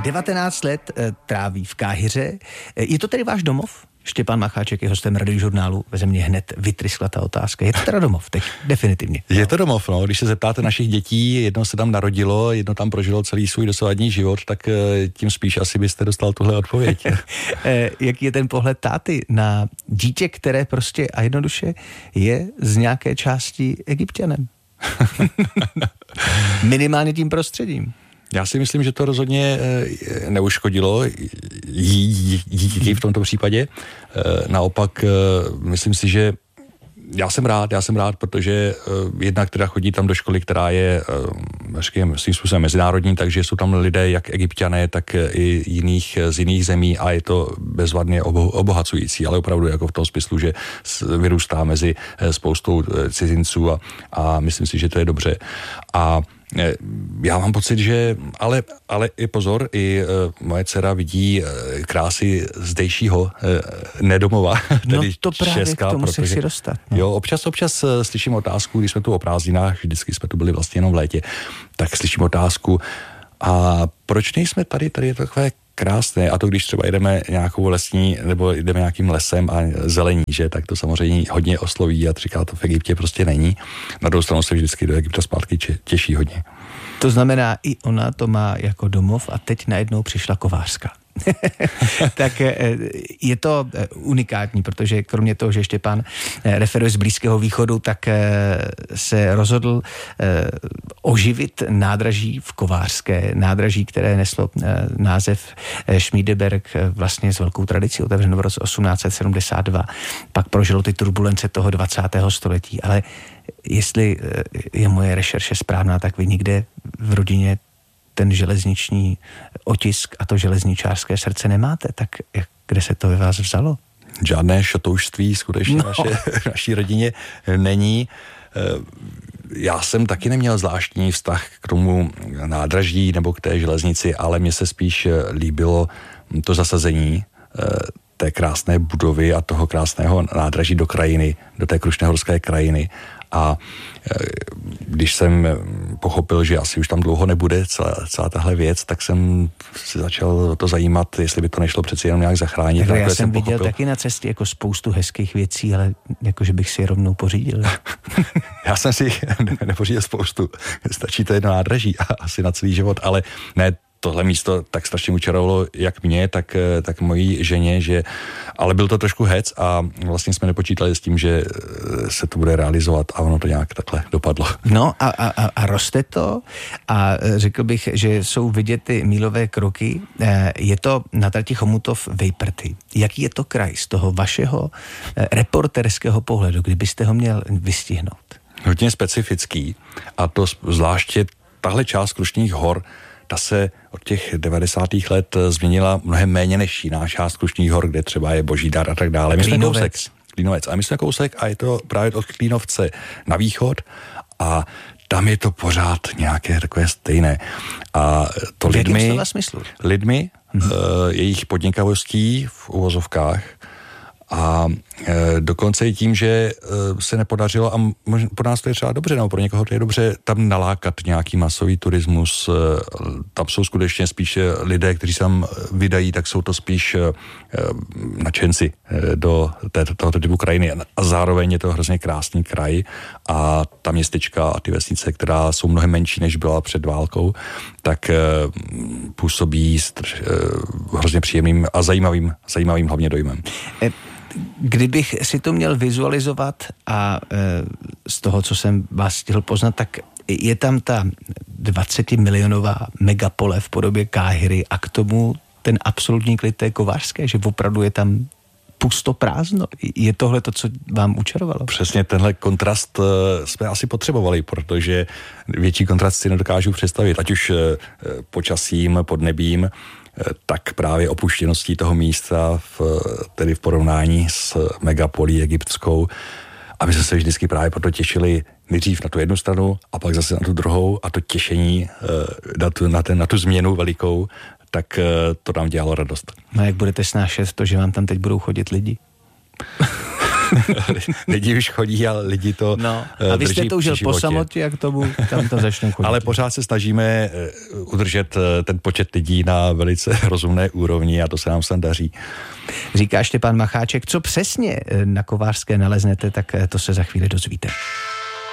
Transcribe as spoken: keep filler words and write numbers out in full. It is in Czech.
devatenáct let tráví v Káhiře. Je to tedy váš domov? Štěpán Macháček je hostem Radiožurnálu. Ve mě hned vytryskla ta otázka. Je to teda domov teď? Definitivně. Je to domov, no. Když se zeptáte našich dětí, jedno se tam narodilo, jedno tam prožilo celý svůj dosavadní život, tak tím spíš asi byste dostal tuhle odpověď. Jaký je ten pohled táty na dítě, které prostě a jednoduše je z nějaké části Egypťanem? Minimálně tím prostředím. Já si myslím, že to rozhodně neuškodilo dítěti v tomto případě. Naopak, myslím si, že já jsem rád, já jsem rád, protože jednak teda chodí tam do školy, která je, řekněme, svým způsobem mezinárodní, takže jsou tam lidé jak Egypťané, tak i jiných, z jiných zemí a je to bezvadně obohacující, ale opravdu jako v tom smyslu, že vyrůstá mezi spoustou cizinců a, a myslím si, že to je dobře. A já mám pocit, že, ale, ale i pozor, i uh, moje dcera vidí uh, krásy zdejšího uh, nedomova, tedy no to právě Česka, k tomu protože, se chci dostat. No. Jo, občas, občas uh, slyším otázku, když jsme tu o prázdninách, vždycky jsme tu byli vlastně jenom v létě, tak slyším otázku, a proč nejsme tady, tady je to takové krásné, a to když třeba jdeme nějakou lesní, nebo jdeme nějakým lesem a zelení, že, tak to samozřejmě hodně osloví a říká, to v Egyptě prostě není. Na druhou stranu se vždycky do Egypta zpátky těší hodně. To znamená, i ona to má jako domov a teď najednou přišla kovářská. Tak je to unikátní, protože kromě toho, že Štěpán referuje z Blízkého východu, tak se rozhodl oživit nádraží v Kovářské. Nádraží, které neslo název Schmiedeberg, vlastně s velkou tradicí, otevřeno v roce osmnáct set sedmdesát dva. Pak prožilo ty turbulence toho dvacátého století, ale jestli je moje rešerše správná, tak vy nikde v rodině ten železniční otisk a to železničářské srdce nemáte, tak jak, kde se to ve vás vzalo? Žádné šatoušství skutečně no. naše, naší rodině není. Já jsem taky neměl zvláštní vztah k tomu nádraží nebo k té železnici, ale mně se spíš líbilo to zasazení té krásné budovy a toho krásného nádraží do krajiny, do té krušnohorské krajiny. A když jsem pochopil, že asi už tam dlouho nebude celá, celá tahle věc, tak jsem si začal to zajímat, jestli by to nešlo přeci jenom nějak zachránit. Tak já jsem, jsem pochopil. viděl taky na cestě jako spoustu hezkých věcí, ale jakože bych si je rovnou pořídil. Já jsem si nepořídil spoustu. Stačí to jedno nádraží asi na celý život, ale ne, tohle místo tak strašně učarovalo jak mě, tak, tak mojí ženě, že, ale byl to trošku hec a vlastně jsme nepočítali s tím, že se to bude realizovat a ono to nějak takhle dopadlo. No a, a, a roste to a řekl bych, že jsou vidět ty mílové kroky. Je to na trati Chomutov-Vejprty. Jaký je to kraj z toho vašeho reporterského pohledu, kdybyste ho měl vystihnout? Hodně specifický a to zvláště tahle část Krušných hor, ta se od těch devadesátých let změnila mnohem méně než jiná část Krušných hor, kde třeba je Božídar a tak dále. My jsme kousek. Klínovec. A my jsme kousek a je to právě od Klínovce na východ a tam je to pořád nějaké takové stejné. A to v lidmi, jakém slova smyslu? lidmi, mm-hmm. uh, jejich podnikavostí v uvozovkách a e, dokonce i tím, že e, se nepodařilo, a možná pro nás to je třeba dobře, nebo pro někoho to je dobře, tam nalákat nějaký masový turismus. E, tam jsou skutečně spíš lidé, kteří se tam vydají, tak jsou to spíš e, nadšenci e, do této, tohoto typu krajiny. A zároveň je to hrozně krásný kraj a ta městečka a ty vesnice, která jsou mnohem menší, než byla před válkou, tak e, působí str, e, hrozně příjemným a zajímavým, zajímavým hlavně dojmem. E- Kdybych si to měl vizualizovat a e, z toho, co jsem vás stihl poznat, tak je tam ta dvacetimilionová megapole v podobě Káhiry a k tomu ten absolutní klid té kovářské, že opravdu je tam pusto prázdno. Je tohle to, co vám učarovalo? Přesně tenhle kontrast jsme asi potřebovali, protože větší kontrast si nedokážu představit, ať už počasím, podnebím, tak právě opuštěností toho místa, v, tedy v porovnání s megapolí egyptskou. A my jsme se vždycky právě proto těšili nejdřív na tu jednu stranu a pak zase na tu druhou a to těšení na tu, na ten, na tu změnu velikou, tak to nám dělalo radost. No a jak budete snášet to, že vám tam teď budou chodit lidi? lidi už chodí, ale lidi to no. A vy jste to užil po samotě, jak tomu tam to začnou chodit. Ale pořád se snažíme udržet ten počet lidí na velice rozumné úrovni a to se nám sem daří. Říká Štěpán Macháček. Co přesně na Kovářské naleznete, tak to se za chvíli dozvíte.